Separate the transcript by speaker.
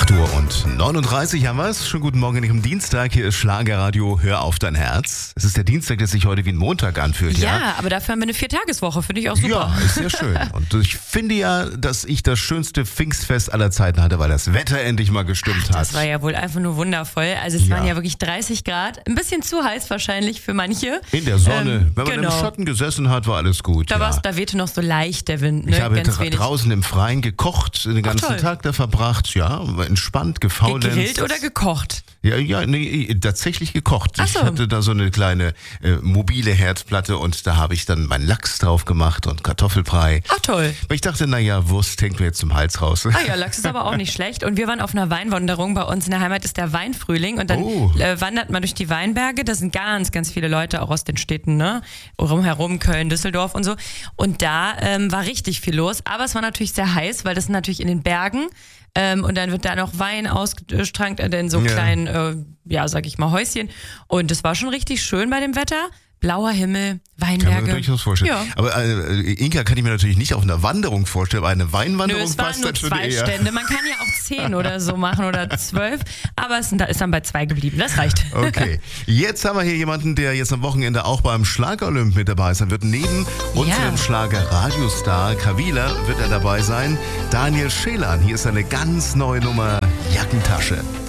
Speaker 1: 8:39 haben wir es. Schönen guten Morgen am Dienstag. Hier ist Schlagerradio. Hör auf dein Herz. Es ist der Dienstag, der sich heute wie ein Montag anfühlt.
Speaker 2: Ja, aber dafür haben wir eine 4-Tageswoche. Finde ich auch super.
Speaker 1: Ja, ist sehr schön. Und ich finde ja, dass ich das schönste Pfingstfest aller Zeiten hatte, weil das Wetter endlich mal gestimmt hat.
Speaker 2: Das war ja wohl einfach nur wundervoll. Also es waren ja wirklich 30 Grad. Ein bisschen zu heiß wahrscheinlich für manche.
Speaker 1: In der Sonne. Wenn man im Schatten gesessen hat, war alles gut.
Speaker 2: Da wehte noch so leicht der Wind. Ne?
Speaker 1: Ich habe
Speaker 2: Ganz
Speaker 1: draußen im Freien gekocht, den ganzen Tag da verbracht. Ja, entspannt, gefaulenzt.
Speaker 2: Gegrillt oder gekocht?
Speaker 1: Ja, nee, tatsächlich gekocht.
Speaker 2: Ach so.
Speaker 1: Ich hatte da so eine kleine mobile Herdplatte und da habe ich dann meinen Lachs drauf gemacht und Kartoffelbrei.
Speaker 2: Ach toll.
Speaker 1: Aber ich dachte, Wurst hängt mir jetzt zum Hals raus.
Speaker 2: Ah ja, Lachs ist aber auch nicht schlecht. Und wir waren auf einer Weinwanderung. Bei uns in der Heimat ist der Weinfrühling. Und dann wandert man durch die Weinberge. Da sind ganz, ganz viele Leute auch aus den Städten, ne? Rumherum, Köln, Düsseldorf und so. Und da war richtig viel los. Aber es war natürlich sehr heiß, weil das sind natürlich in den Bergen. Und dann wird da noch Wein ausgestrankt in so kleinen, sag ich mal, Häuschen. Und es war schon richtig schön bei dem Wetter. Blauer Himmel, Weinberge.
Speaker 1: Kann man mir durchaus vorstellen.
Speaker 2: Ja.
Speaker 1: Aber Inka kann ich mir natürlich nicht auf einer Wanderung vorstellen, aber eine Weinwanderung
Speaker 2: es waren
Speaker 1: passt
Speaker 2: nur
Speaker 1: dann schon
Speaker 2: 2
Speaker 1: eher.
Speaker 2: Stände. Man kann ja auch 10 oder so machen oder 12. Aber es ist dann bei 2 geblieben. Das reicht.
Speaker 1: Okay. Jetzt haben wir hier jemanden, der jetzt am Wochenende auch beim Schlager-Olymp mit dabei sein wird. Neben unserem Schlager-Radiostar Kavila wird er dabei sein. Daniel Schelan. Hier ist eine ganz neue Nummer, Jackentasche.